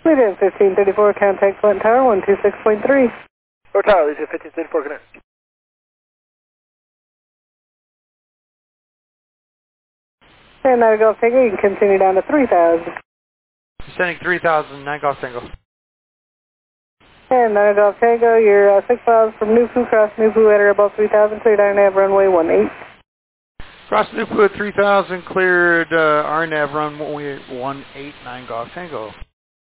Lead 1534, contact Flint Tower 126.3. Flint Tower, lead 1534, connect. And 9 Golf Tango, you can continue down to 3,000. Descending 3,000, 9 Golf Tango. And 9 Golf Tango, you're 6 miles from Nupu, cross Nupu, enter above 3,000, clear down nav runway 18. Cross Nupu at 3,000, cleared RNAV runway 18, 9 Golf Tango.